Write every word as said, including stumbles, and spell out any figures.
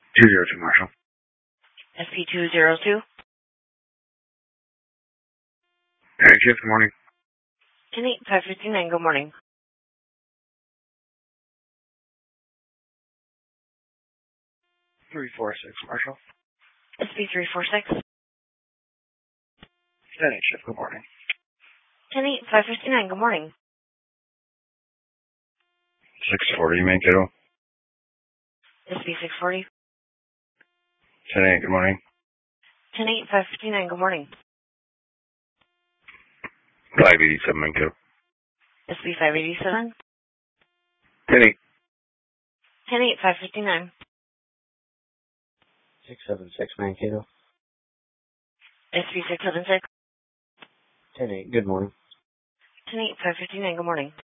two zero two, Marshall. S P two zero two. Hey, Chief, good morning. ten eight five fifty-nine, good morning. three four six, Marshall. S P three four six. ten eight, Chief, good morning. ten eight five fifty-nine, good morning. six forty, main kiddo. S P six forty. ten eight, good morning. ten eight five fifty-nine, good morning. five eighty-seven, main kiddo. S P five eighty-seven. ten eight. ten eight five fifty-nine. six seven six, Mankato. S P six seven six. ten eight, good morning. ten eight five fifty-nine, good morning.